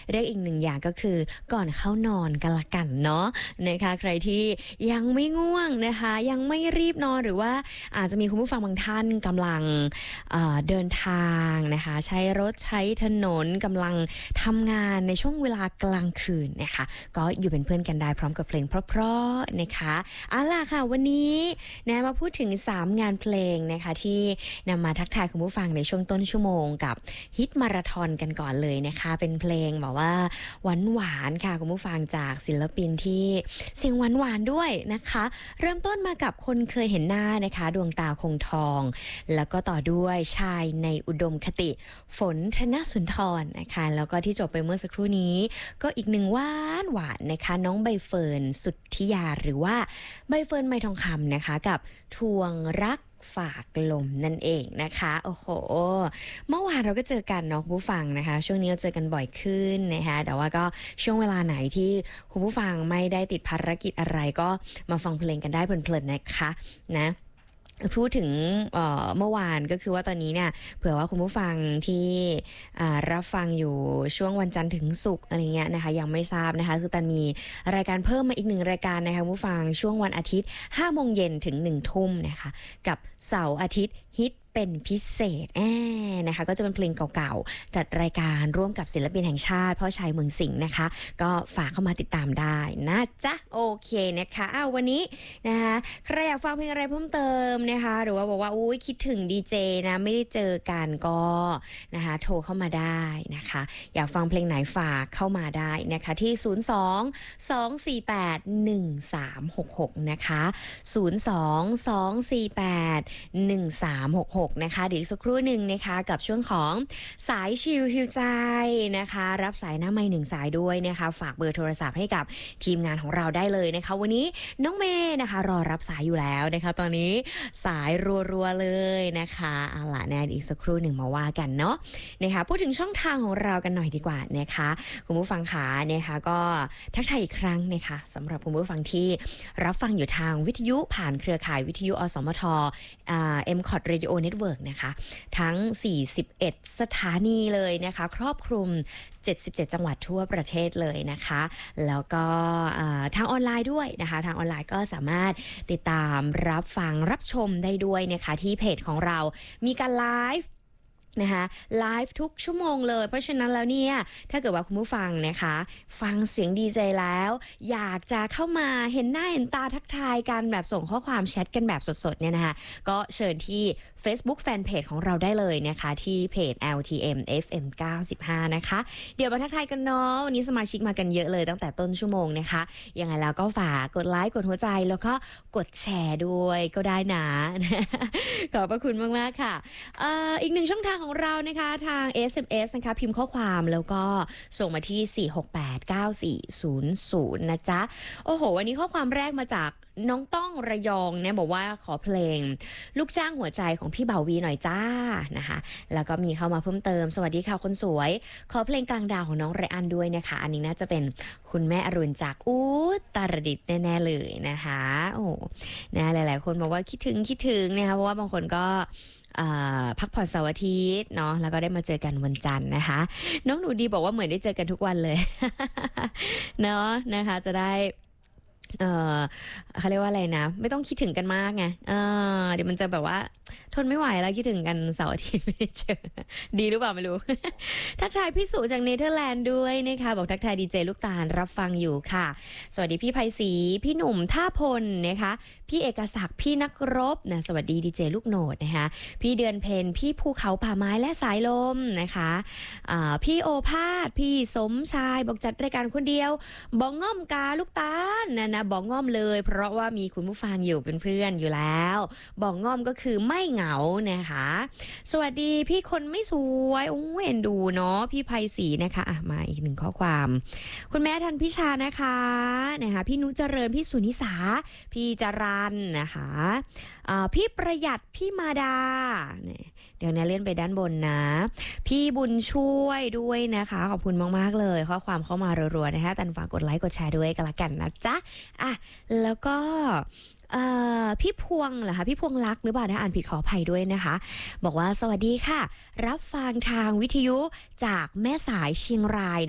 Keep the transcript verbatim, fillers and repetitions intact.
เรียกอีกหนึ่งอย่างก็คือก่อนเข้านอนกันละกันเนาะนะคะใครที่ยังไม่ง่วงนะคะยังไม่รีบนอนหรือว่าอาจจะมีคุณผู้ฟังบางท่านกำลังเอ่อเดินทางนะคะใช้รถใช้ถนนกำลังทำงานในช่วงเวลากลางคืนนะคะก็อยู่เป็นเพื่อนกันได้พร้อมกับเพลงเพราะๆนะคะเอาล่ะค่ะวันนี้นะมาพูดถึงสามงานเพลงนะคะที่นำมาทักทายคุณผู้ฟังในช่วงต้นชั่วโมงกับฮิตมาราธอนกันก่อนเลยนะคะเป็นเพลงแบบว่าหวานหวานค่ะคุณผู้ฟังจากศิลปินที่เสียงหวานหวานด้วยนะคะเริ่มต้นมากับคนเคยเห็นหน้านะคะดวงตาคงทองแล้วก็ต่อด้วยชายในอุดมคติฝนธนสุนทรนะคะแล้วก็ที่จบไปเมื่อสักครู่นี้ก็อีกหนึ่งหวานหวานนะคะน้องใบเฟิร์นสุทธิยาหรือว่าใบเฟิร์นไมทองคำนะคะกับทวงรักฝากลมนั่นเองนะคะโอ้โหเมื่อวานเราก็เจอกันเนาะผู้ฟังนะคะช่วงนี้เราเจอกันบ่อยขึ้นนะคะแต่ว่าก็ช่วงเวลาไหนที่คุณผู้ฟังไม่ได้ติดภารกิจอะไรก็มาฟังเพลงกันได้เพลินๆนะคะนะพูดถึง เ, เมื่อวานก็คือว่าตอนนี้เนี่ยเผื่อว่าคุณผู้ฟังที่รับฟังอยู่ช่วงวันจันทร์ถึงศุกร์อะไรเงี้ยนะคะยังไม่ทราบนะคะคือตันมีรายการเพิ่มมาอีกหนึ่งรายการนะคะคุณผู้ฟังช่วงวันอาทิตย์ห้าโมงเย็นถึงหนึ่งทุ่มนะคะกับเสาร์อาทิตย์ฮิตเป็นพิเศษแอนะคะก็จะเป็นเพลงเก่าๆจัดรายการร่วมกับศิลปินแห่งชาติพ่อชัยเมืองสิงห์นะคะก็ฝากเข้ามาติดตามได้นะจ๊ะโอเคนะคะอ้าววันนี้นะคะใครอยากฟังเพลงอะไรเพิ่มเติมนะคะหรือว่าบอกว่าอุ้ยคิดถึงดีเจนะไม่ได้เจอกันก็นะคะโทรเข้ามาได้นะคะอยากฟังเพลงไหนฝากเข้ามาได้นะคะที่ศูนย์ สอง สอง สี่ แปด หนึ่ง สาม หก หกนะคะศูนย์ สอง สอง สี่ แปด หนึ่ง สาม หก หกนะคะเดี๋ยวอีกสักครู่หนึ่งนะคะกับช่วงของสายชิลฮิวใจนะคะรับสายหน้าไมค์หนึ่งสายด้วยนะคะฝากเบอร์โทรศัพท์ให้กับทีมงานของเราได้เลยนะคะวันนี้น้องเมย์นะคะรอรับสายอยู่แล้วนะคะตอนนี้สายรัวๆเลยนะคะเอาล่ะนะอีกสักครู่หนึ่งมาว่ากันเนาะนะคะพูดถึงช่องทางของเรากันหน่อยดีกว่านะคะคุณผู้ฟังขานะคะก็ทักทายอีกครั้งนะคะสำหรับคุณผู้ฟังที่รับฟังอยู่ทางวิทยุผ่านเครือข่ายวิทยุอสมทอ่า เอ็ม คอท Radio Network นะคะทั้งสี่สิบเอ็ดสถานีเลยนะคะครอบคลุมเจ็ดสิบเจ็ดจังหวัดทั่วประเทศเลยนะคะแล้วก็ทางออนไลน์ด้วยนะคะทางออนไลน์ก็สามารถติดตามรับฟังรับชมได้ด้วยนะคะที่เพจของเรามีการไลฟ์นะคะไลฟ์ทุกชั่วโมงเลยเพราะฉะนั้นแล้วเนี่ยถ้าเกิดว่าคุณผู้ฟังนะคะฟังเสียงดีเจแล้วอยากจะเข้ามาเห็นหน้าเห็นตาทักทายกันแบบส่งข้อความแชทกันแบบสดๆเนี่ยนะคะก็เชิญที่ Facebook Fanpage ของเราได้เลยนะคะที่เพจ แอล ที เอ็ม เอฟ เอ็ม เก้าสิบห้านะคะเดี๋ยวมาทักทายกันเนาะวันนี้สมาชิกมากันเยอะเลยตั้งแต่ต้นชั่วโมงนะคะยังไงแล้วก็ฝากกดไลค์กดหัวใจแล้วก็กดแชร์ด้วยก็ได้นะขอบพระคุณมากๆค่ะ อ, อีกหนึ่งช่องทางของเรานะคะทาง เอส เอ็ม เอส นะคะพิมพ์ข้อความแล้วก็ส่งมาที่สี่ หก แปด เก้า สี่ ศูนย์ ศูนย์นะจ๊ะโอ้โหวันนี้ข้อความแรกมาจากน้องต้องระยองเนี่ยบอกว่าขอเพลงลูกจ้างหัวใจของพี่บ่าววีหน่อยจ้านะคะแล้วก็มีเข้ามาเพิ่มเติมสวัสดีค่ะคนสวยขอเพลงกลางดาวของน้องไรอันด้วยนะคะอันนี้น่าจะเป็นคุณแม่อรุณจากอุตรดิตถ์แน่ๆเลยนะคะโอ้นะหลายๆคนบอกว่าคิดถึงคิดถึงนะคะเพราะว่าบางคนก็พักผ่อนเสาร์อาทิตย์เนาะแล้วก็ได้มาเจอกันวันจันทร์นะคะน้องหนูดีบอกว่าเหมือนได้เจอกันทุกวันเลย เนาะนะคะจะได้เออเขาเรียกว่าอะไรนะไม่ต้องคิดถึงกันมากไงเออเดี๋ยวมันจะแบบว่าทนไม่ไหวแล้วคิดถึงกันเสาร์อาทิตย์ไม่ได้เจอดีหรือเปล่าไม่รู้ ทักทายพี่สุจากเนเธอร์แลนด์ด้วยนะคะบอกทักทายดีเจลูกตาลรับฟังอยู่ค่ะสวัสดีพี่ไพศรีพี่หนุ่มท่าพลนะคะพี่เอกศักดิ์พี่นักรบนะสวัสดีดีเจลูกโหนดนะคะพี่เดือนเพนพี่ภูเขาป่าไม้และสายลมนะคะะพี่โอภาสพี่สมชายบอกจัดรายการคนเดียวบอกง่อมกาลูกตาลนะนะบอกง่อมเลยเพราะว่ามีคุณผู้ฟังอยู่เป็นเพื่อนอยู่แล้วบอกง่อมก็คือไม่เหงานะคะสวัสดีพี่คนไม่สวยโอ้เอ็นดูเนาะพี่ไพศรีนะคะอ่ะมาอีกหนึ่งข้อความคุณแม่ทันพิชานะคะนะคะพี่นุเจริญพี่สุนิสาพี่จรันนะคะะพี่ประหยัดพี่มาดาเดี๋ยวนี้เลื่อนไปด้านบนนะพี่บุญช่วยด้วยนะคะขอบคุณมากๆเลยข้อความเข้ามารัวๆนะคะตันฝากกดไลค์กดแชร์ด้วยกันละกันนะจ๊ะอ่ะแล้วก็พี่พวงเหรอคะพี่พวงรักหรือเปล่านะอ่านผิดขออภัยด้วยนะคะบอกว่าสวัสดีค่ะรับฟังทางวิทยุจากแม่สายเชียงราย